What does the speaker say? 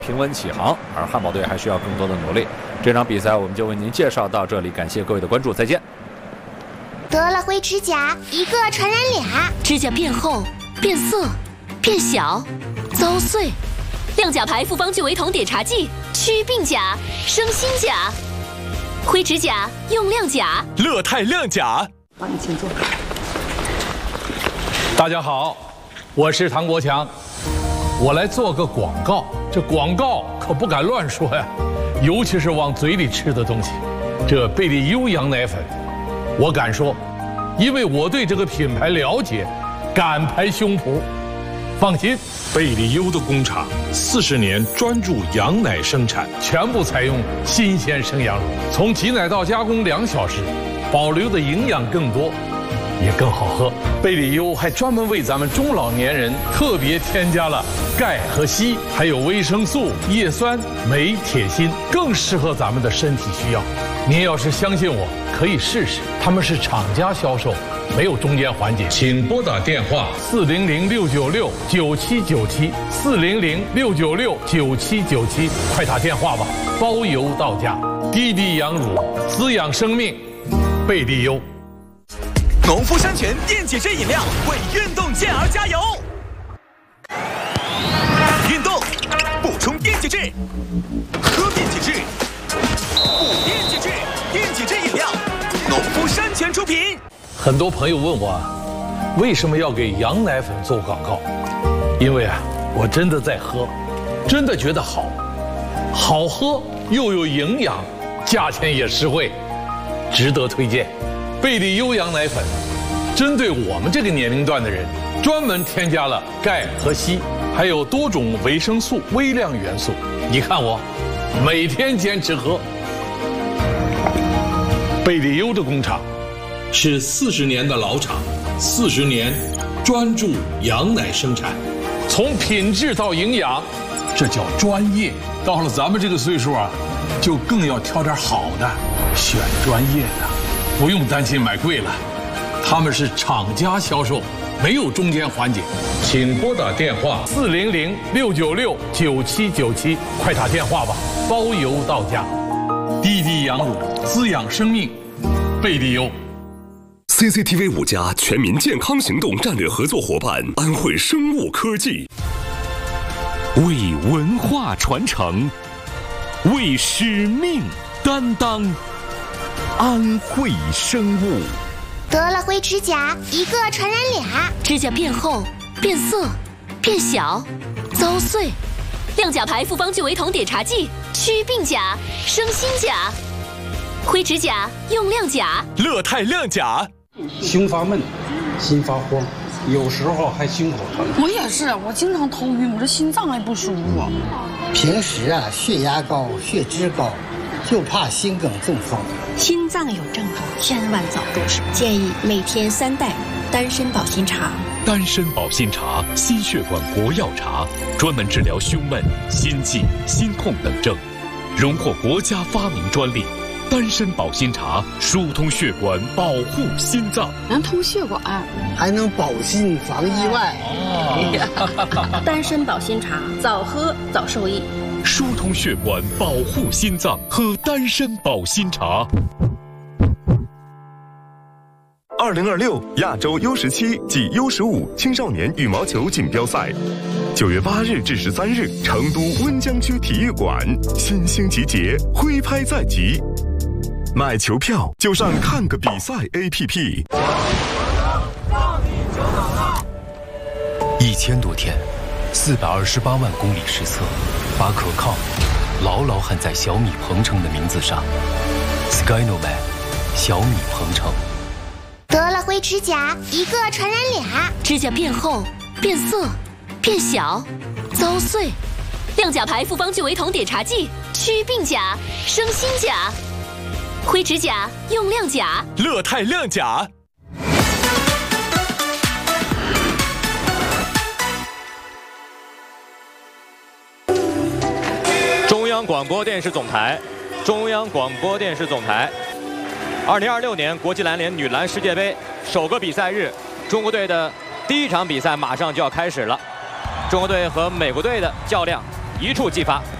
平稳起航，而汉堡队还需要更多的努力。这场比赛我们就为您介绍到这里，感谢各位的关注，再见。 得了灰指甲，一个传染俩， 指甲变厚、变色、变小、遭碎。亮甲牌复方聚维酮碘茶剂，祛病甲，生新甲。灰指甲用亮甲， 乐泰亮甲。 好，你请坐。 大家好，我是唐国强，我来做个广告。这广告可不敢乱说呀，尤其是往嘴里吃的东西。这贝利优羊奶粉，我敢说，因为我对这个品牌了解，敢拍胸脯。放心， 贝利优的工厂40年专注羊奶生产， 全部采用新鲜生羊乳，从挤奶到加工2小时，保留的营养更多，也更好喝。贝利优还专门为咱们中老年人特别添加了钙和硒，还有维生素、叶酸、镁、铁、锌，更适合咱们的身体需要。您要是相信我，可以试试。他们是厂家销售，没有中间环节。请拨打电话400-696-9797，400-696-9797，快打电话吧，包邮到家。滴滴羊乳滋养生命，贝利优。 农夫山泉电解质饮料为运动健儿加油！运动补充电解质，喝电解质，补电解质，电解质饮料，农夫山泉出品。 很多朋友问我，为什么要给羊奶粉做广告？因为我真的在喝，真的觉得好喝又有营养，价钱也实惠，值得推荐。贝利优羊奶粉针对我们这个年龄段的人，专门添加了钙和硒，还有多种维生素、微量元素。你看我每天坚持喝。贝利优的工厂是40年的老厂，40年专注羊奶生产，从品质到营养，这叫专业。到了咱们这个岁数就更要挑点好的，选专业的，不用担心买贵了。他们是厂家销售，没有中间环节。请拨打电话400-696-9797，快打电话吧，包邮到家。滴滴羊乳滋养生命，贝利优。 CCTV 5家全民健康行动战略合作伙伴安徽生物科技， 为文化传承，为使命担当，安徽生物。 得了灰指甲，一个传染俩， 指甲变厚、变色、变小、遭碎。亮甲牌复方聚维酮碘茶剂，祛病甲，生新甲。灰指甲用亮甲， 乐泰亮甲。 胸发闷，心发慌，有时候还胸口疼。 我也是，我经常头晕，我这心脏还不舒服。 平时血压高、血脂高，就怕心梗中风。 心脏有症状，千万早重视。建议每天3袋丹参保心茶。 丹参保心茶，心血管国药茶，专门治疗胸闷、心悸、心痛等症，荣获国家发明专利。丹参保心茶疏通血管，保护心脏， 能通血管， 还能保心防意外。 丹参保心茶，早喝早受益。 疏通血管，保护心脏，喝丹参保心茶。 2026亚洲 U17及 U15青少年羽毛球锦标赛，9月8日至13日，成都温江区体育馆，新星集结，挥拍在即。买球票就上看个比赛 APP。 1000多天，428万公里实测，把可靠牢牢焊在小米鹏程的名字上。Skynoman， 小米鹏程。 得了灰指甲，一个传染俩， 指甲变厚、变色、变小、遭碎。亮甲牌复方聚维酮碘茶剂，祛病甲，生新甲。灰指甲用亮甲， 乐泰亮甲。 中央广播电视总台，中央广播电视总台。2026年国际篮联女篮世界杯首个比赛日，中国队的第一场比赛马上就要开始了。中国队和美国队的较量一触即发。